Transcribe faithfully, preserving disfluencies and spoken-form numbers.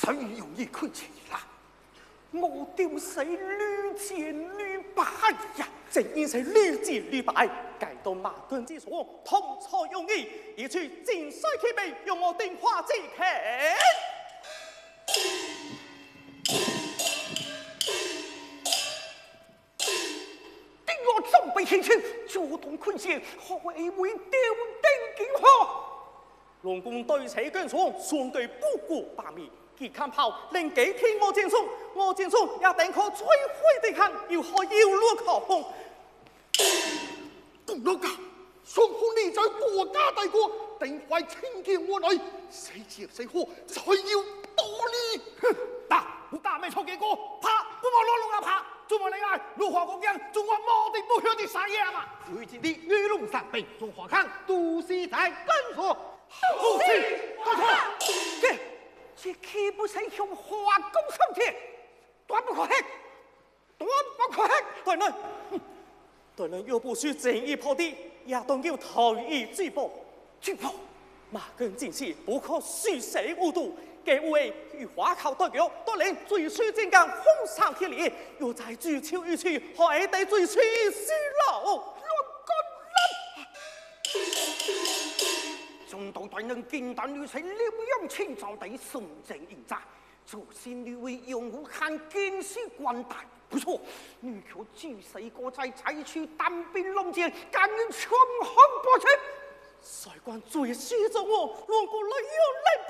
最容易看清啦。我丢是屡见屡败呀， 正因是屡见屡败，改到矛盾之处，同错用意，一去尽衰其备，用我定化即可。 定我准备起身，主动困险，何为为丢定金河？ 龙宫对齐跟从，双对不顾罢免。其看炮令几天我战术，我战术也等可摧毁敌汉，又可妖路可碰。 共老家，双方立在国家大国，定会亲近我来，死劫死火，才要道理。 哼，打不打没错结果，怕不莫落龙啊怕，中华恋爱，如何国家，中华莫定不晓得啥样啊！如今的玉龙山北，中华康都是在跟所，都是跟所，这。这岂不是向华公上天？断不可行，断不可行！ 大人，大人又不需正义破敌，也当要投以举报。 举报， 马根进士不可虚实无度，给五位与华考代表，大人最需正刚封上铁力，又在追求一去，还得追求死路。 乱干了！中道大人见胆女婿刘阳清早地顺正应战，祖先女为用武汉见识官大，不错，女却巨细个在采取单兵龙剑，敢于冲锋破阵。 帅官最需着我，乱过来又来。